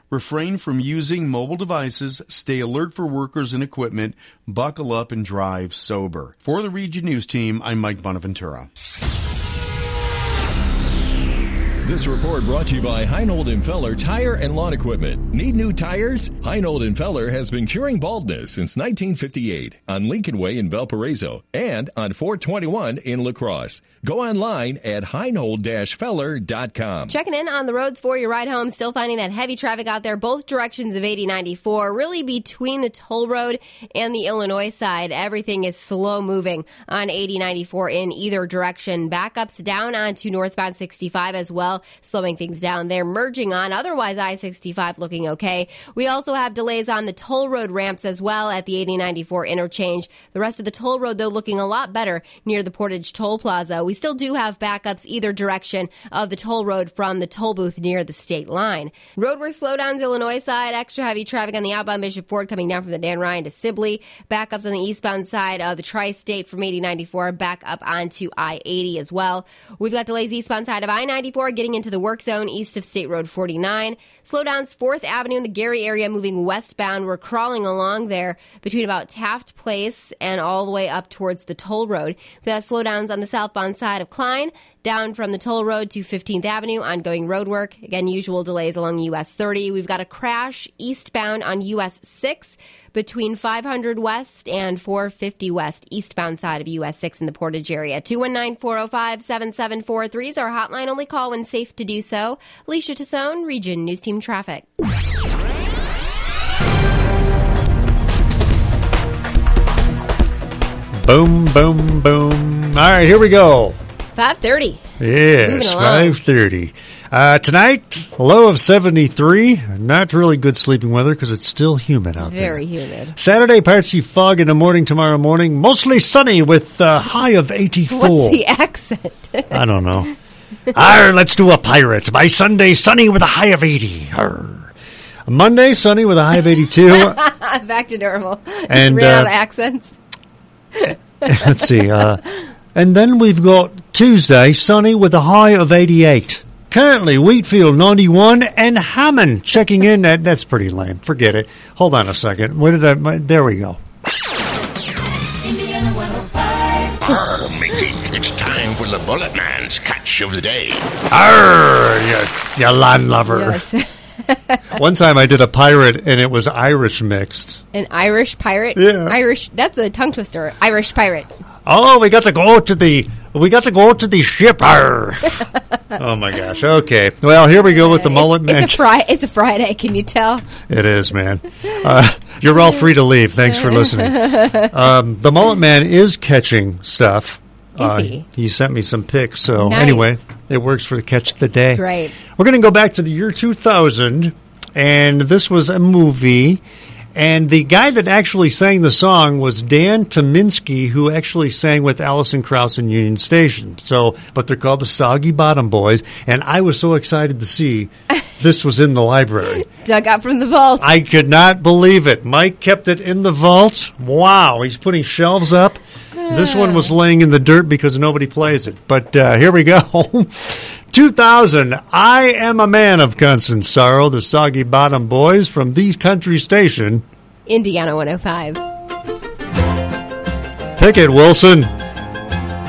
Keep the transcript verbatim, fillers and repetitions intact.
Refrain from using mobile devices, stay alert for workers and equipment, buckle up and drive sober. For the Region News Team, I'm Mike Bonaventura. This report brought to you by Heinold and Feller Tire and Lawn Equipment. Need new tires? Heinold and Feller has been curing baldness since nineteen fifty-eight on Lincoln Way in Valparaiso and on four twenty-one in La Crosse. Go online at heinold dash feller dot com. Checking in on the roads for your ride home. Still finding that heavy traffic out there, both directions of eighty ninety-four, really between the toll road and the Illinois side. Everything is slow moving on eighty ninety-four in either direction. Backups down onto northbound sixty-five as well, slowing things down there, merging on. Otherwise, I sixty-five looking okay. We also have delays on the toll road ramps as well at the eighty ninety-four interchange. The rest of the toll road, though, looking a lot better near the Portage Toll Plaza. We still do have backups either direction of the toll road from the toll booth near the state line. Roadwork slowdowns Illinois side, extra heavy traffic on the outbound Bishop Ford coming down from the Dan Ryan to Sibley. Backups on the eastbound side of the Tri-State from eighty ninety-four back up onto I eighty as well. We've got delays eastbound side of I ninety-four getting into the work zone east of State Road forty-nine. Slowdowns fourth Avenue in the Gary area moving westbound. We're crawling along there between about Taft Place and all the way up towards the toll road. We've got slowdowns on the southbound side of Klein, down from the toll road to fifteenth Avenue, ongoing road work. Again, usual delays along U S thirty. We've got a crash eastbound on U S six between five hundred West and four fifty West, eastbound side of U S six in the Portage area. two one nine, four oh five, seven seven four three is our hotline. Only call when safe to do so. Alicia Tassone, Region News Team Traffic. Boom, boom, boom. All right, here we go. five thirty. Yes, five thirty. Uh, tonight, low of seventy-three. Not really good sleeping weather because it's still humid out Very there. Very humid. Saturday, partly fog in the morning tomorrow morning. Mostly sunny with a uh, high of eighty-four. What's the accent? I don't know. Arr, let's do a pirate. By Sunday, sunny with a high of eighty. Arr. Monday, sunny with a high of eighty-two. Back to normal. And ran uh, out of accents. Let's see. Uh, and then we've got Tuesday, sunny with a high of eighty-eight. Currently, Wheatfield ninety-one and Hammond checking in. That That's pretty lame. Forget it. Hold on a second. Where did that? There we go. Indiana one oh five. Arr, matey, it's time for the Bullet Man's catch of the day. Arr, you, you land lover. Yes. One time I did a pirate and it was Irish mixed. An Irish pirate? Yeah. Irish. That's a tongue twister. Irish pirate. Oh, we got to go to the we got to go to the ship. Arr. Oh my gosh. Okay. Well, here we go with the mullet it's, man. It's a, fri- it's a Friday. Can you tell? It is, man. Uh, you're all free to leave. Thanks for listening. Um, the mullet man is catching stuff. Is uh, he? He sent me some pics. So Nice. Anyway, it works for the catch of the day. Great. We're going to go back to the year two thousand, and this was a movie. And the guy that actually sang the song was Dan Tominski, who actually sang with Alison Krauss in Union Station. So, but they're called the Soggy Bottom Boys, and I was so excited to see this was in the library. Dug out from the vault. I could not believe it. Mike kept it in the vault. Wow, he's putting shelves up. This one was laying in the dirt because nobody plays it. But uh, here we go. two thousand, I Am a Man of Constant Sorrow, the Soggy Bottom Boys from the country station. Indiana one oh five. Pick it, Wilson.